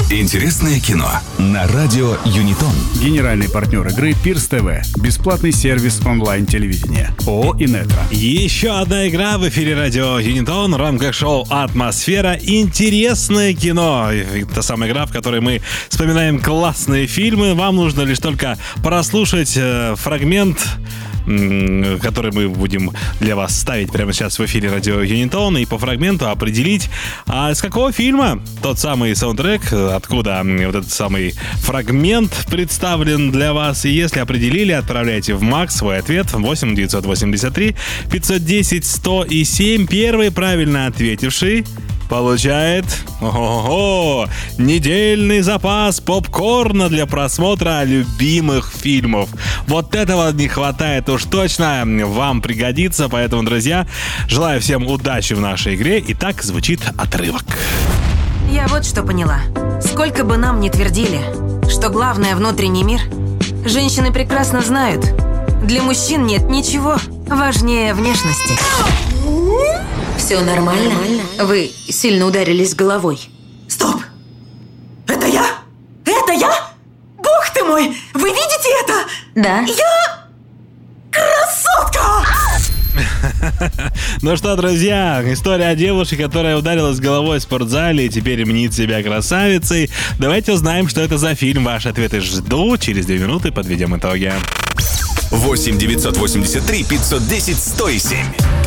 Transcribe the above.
Интересное кино на радио Юнитон. Генеральный партнер игры Пирс ТВ. Бесплатный сервис онлайн-телевидения. ООО «Инетро». Еще одна игра в эфире радио Юнитон в рамках шоу «Атмосфера». Интересное кино. Это самая игра, в которой мы вспоминаем классные фильмы. Вам нужно лишь только прослушать фрагмент, который мы будем для вас ставить прямо сейчас в эфире радио Юнитон, и по фрагменту определить, с какого фильма тот самый саундтрек, откуда вот этот самый фрагмент представлен для вас. И если определили, отправляйте в МАКС свой ответ 8 983 510 107. Первый правильно ответивший получает недельный запас попкорна для просмотра любимых фильмов. Вот этого не хватает уж точно, вам пригодится. Поэтому, друзья, желаю всем удачи в нашей игре. И так звучит отрывок. Я вот что поняла. Сколько бы нам ни твердили, что главное внутренний мир, женщины прекрасно знают, для мужчин нет ничего важнее внешности. Все нормально? Вы сильно ударились головой. Стоп! Это я? Это я? Бог ты мой! Вы видите это? Да. Я... красотка! Ну что, друзья, история о девушке, которая ударилась головой в спортзале и теперь мнит себя красавицей. Давайте узнаем, что это за фильм. Ваши ответы жду. Через 2 минуты подведем итоги. 8 983 510 107.